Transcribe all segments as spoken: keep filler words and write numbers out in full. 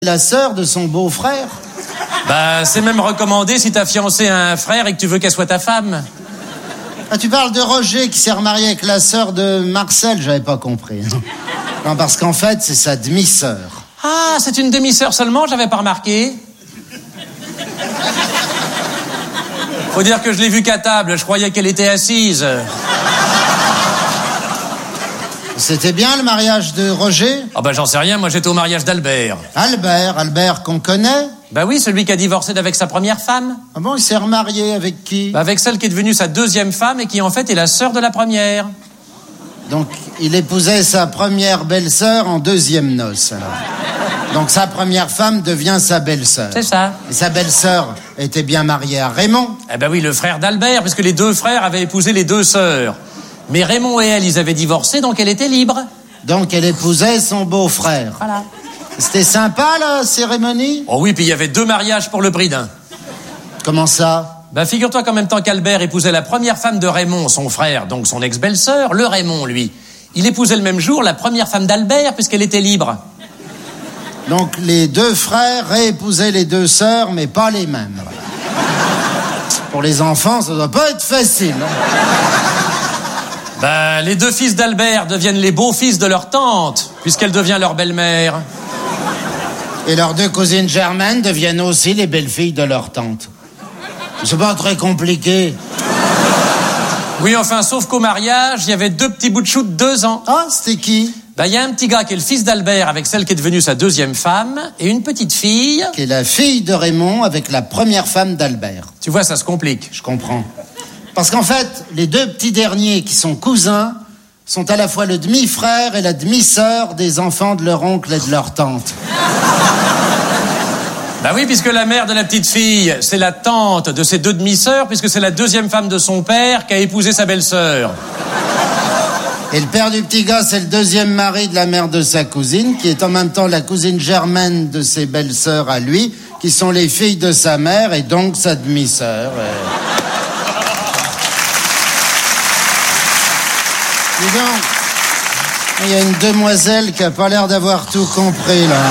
La sœur de son beau-frère. Bah, c'est même recommandé si ta fiancée a un frère et que tu veux qu'elle soit ta femme. Ah, tu parles de Roger qui s'est remarié avec la sœur de Marcel, j'avais pas compris. Non, parce qu'en fait, c'est sa demi-sœur. Ah, c'est une demi-sœur seulement, j'avais pas remarqué. Faut dire que je l'ai vue qu'à table, je croyais qu'elle était assise. C'était bien le mariage de Roger? Ah bah j'en sais rien, moi j'étais au mariage d'Albert. Albert, Albert qu'on connaît? Bah oui, celui qui a divorcé d'avec sa première femme. Ah bon, il s'est remarié avec qui? Bah avec celle qui est devenue sa deuxième femme et qui en fait est la sœur de la première. Donc il épousait sa première belle-sœur en deuxième noce, alors. Donc sa première femme devient sa belle-sœur. C'est ça. Et sa belle-sœur était bien mariée à Raymond? Eh ben oui, le frère d'Albert, puisque les deux frères avaient épousé les deux sœurs. Mais Raymond et elle, ils avaient divorcé, donc elle était libre. Donc elle épousait son beau-frère. Voilà. C'était sympa, la cérémonie? Oh oui, puis il y avait deux mariages pour le prix d'un. Comment ça? Ben figure-toi qu'en même temps qu'Albert épousait la première femme de Raymond, son frère, donc son ex-belle-sœur, le Raymond, lui, il épousait le même jour la première femme d'Albert, puisqu'elle était libre. Donc les deux frères réépousaient les deux sœurs, mais pas les mêmes. Pour les enfants, ça doit pas être facile. Hein? Ben, les deux fils d'Albert deviennent les beaux-fils de leur tante, puisqu'elle devient leur belle-mère. Et leurs deux cousines germaines deviennent aussi les belles-filles de leur tante. C'est pas très compliqué. Oui, enfin, sauf qu'au mariage, il y avait deux petits bouts de chou de deux ans. Ah, c'était qui? Ben, il y a un petit gars qui est le fils d'Albert avec celle qui est devenue sa deuxième femme, et une petite fille... Qui est la fille de Raymond avec la première femme d'Albert. Tu vois, ça se complique. Je comprends. Parce qu'en fait, les deux petits derniers qui sont cousins sont à la fois le demi-frère et la demi-sœur des enfants de leur oncle et de leur tante. Bah oui, puisque la mère de la petite fille, c'est la tante de ses deux demi-sœurs, puisque c'est la deuxième femme de son père qui a épousé sa belle-sœur. Et le père du petit gars, c'est le deuxième mari de la mère de sa cousine, qui est en même temps la cousine germaine de ses belles-sœurs à lui, qui sont les filles de sa mère et donc sa demi-sœur. Et... Dis donc, il y a une demoiselle qui a pas l'air d'avoir tout compris, là.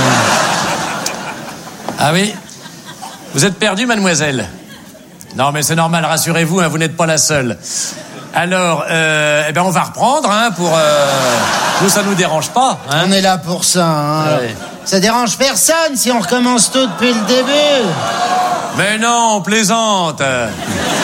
Ah oui? Vous êtes perdue, mademoiselle? Non, mais c'est normal, rassurez-vous, hein, vous n'êtes pas la seule. Alors, euh, eh ben on va reprendre, hein, pour... Euh... Nous, ça nous dérange pas, hein. On est là pour ça, hein. Ouais. Ça dérange personne si on recommence tout depuis le début. Mais non, on plaisante. Rire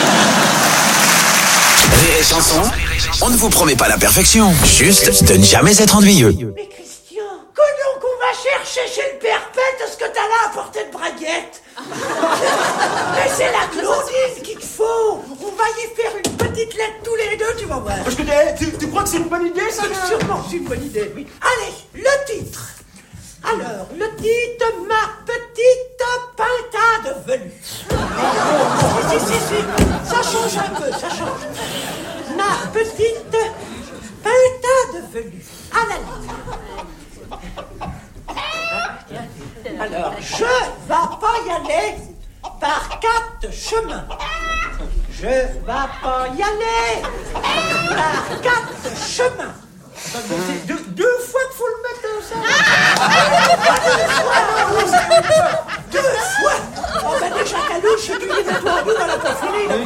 et chanson, on ne vous promet pas la perfection, juste de ne jamais être ennuyeux. Mais Christian, quand donc on va chercher chez le perpète ce que t'as là à portée de braguette? Mais c'est la Claudine qu'il te faut. On va y faire une petite lettre tous les deux, tu vas voir. Parce que tu, tu crois que c'est une bonne idée, ça? C'est sûrement une bonne idée, oui. Allez, le titre. Alors, le titre, ma petite pintade velue. Si, si, si, si, ça change un peu, ça change. Ma petite pintade velue. À la ligne. Alors, je vais pas y aller par quatre chemins. Je vais pas y aller par quatre chemins. C'est deux, deux fois qu'il faut le mettre ça. Deux fois. Oh ben déjà Calouche, tu les mets toi en bout, elle a pas fini.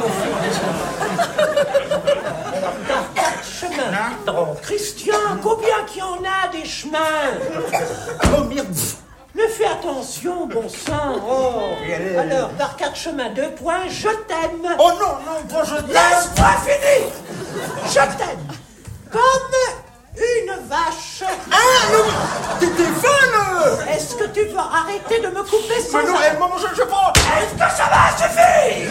Par quatre chemins. Oh, Christian, combien qu'il y en a des chemins? Oh merde. Mais fais attention, bon sang. Oh. Alors, par quatre chemins, deux points, je t'aime. Oh non, non, moi je t'aime. Laisse-moi finir. Je t'aime. Comme une vache. Ah, non, t'es folle. Est-ce que tu vas arrêter de me couper sans Mais non, arrêt? eh, maman, je, je prends. Est-ce que ça va suffire?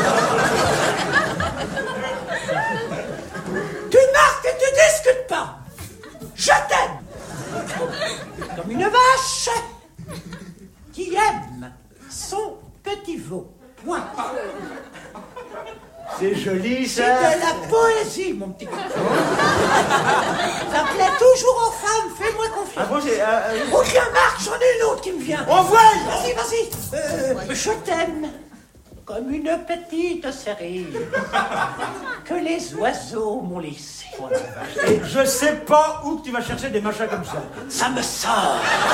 Tu marques et tu discutes pas. Je t'aime. Comme une vache qui aime son petit veau. Point. C'est joli, ça. C'est de la poésie, mon petit gars. Ça plaît toujours aux femmes, fais-moi confiance. Ah bon, j'ai... Euh, euh... Oh tiens, Marc, j'en ai une autre qui me vient. Envoie. Vas-y, vas-y. Euh, je t'aime comme une petite série que les oiseaux m'ont laissée. Et je sais pas où tu vas chercher des machins comme ça. Ça me sort.